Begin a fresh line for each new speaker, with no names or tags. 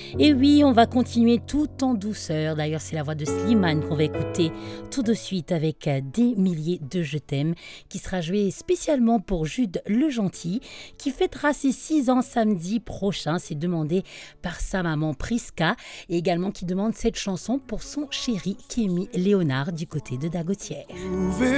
Et oui, on va continuer tout en douceur. D'ailleurs, c'est la voix de Slimane qu'on va écouter tout de suite avec Des milliers de Je t'aime, qui sera joué spécialement pour Jude Le Gentil, qui fêtera ses 6 ans samedi prochain. C'est demandé par sa maman Priska, et également qui demande cette chanson pour son chéri Kémy Léonard du côté de Dagotière.